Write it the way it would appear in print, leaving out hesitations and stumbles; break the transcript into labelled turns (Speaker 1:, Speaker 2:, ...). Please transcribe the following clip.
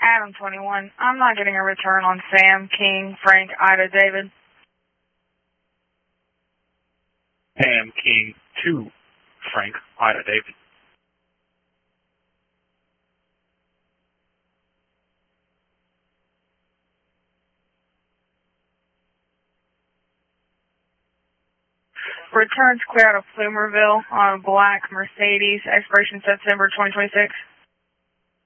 Speaker 1: Adam 21. I'm not getting a return on Sam, King, Frank, Ida, David.
Speaker 2: Sam, King 2, Frank, Ida, David.
Speaker 1: Returns clear out of Plumerville on a black Mercedes, expiration September 2026.